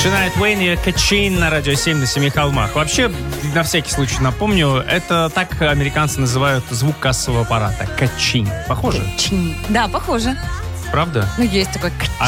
Шania Твейн и Качин на Радио 7 на Семи холмах. Вообще, на всякий случай напомню, это так американцы называют звук кассового аппарата. Качин. Похоже? Качин. Да, похоже. Правда? Ну, есть такой